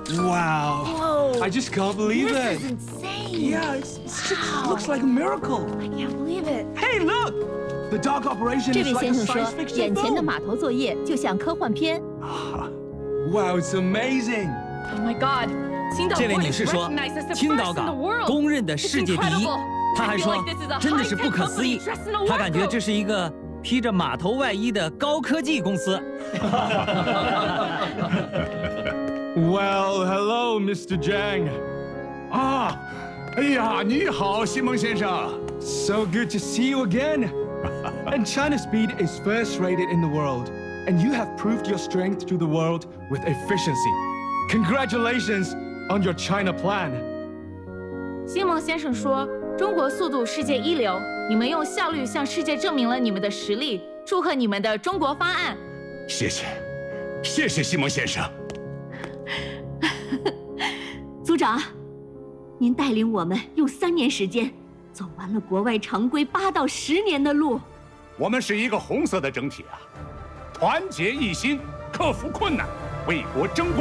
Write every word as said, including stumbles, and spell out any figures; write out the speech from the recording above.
Wow. Whoa. I just can't believe This it. is insane. Yeah, it's, it's just, Wow. it looks like a miracle. I can't believe it. Hey, look! The dock operation 这 is 位 like 先 a 生说 science，fiction 眼前的 film. 码头作业就像科幻片。 Wow, it's amazing. Oh my God. 青岛这位 Port 女 is 士说 recognized as the， 青 first 岛 in the 港 world. 公认的世界第一 It's。 她还 incredible. 说 I feel like this is a， 真的是 high-tech 不可思议 company dressed in a， 她感觉 work 这是一个披着码头外衣的高科技公司。 Well, hello, Mister Zhang. 啊，哎呀，你好，西蒙先生。 So good to see you again. And China Speed is first rated in the world. And you have proved your strength to the world with efficiency. Congratulations on your China plan. 西蒙先生说：“中国速度世界一流，你们用效率向世界证明了你们的实力。祝贺你们的中国方案。” 谢谢，谢谢西蒙先生。 组长，您带领我们用三年时间走完了国外常规八到十年的路。 我们是一个红色的整体啊，团结一心，克服困难，为国争光。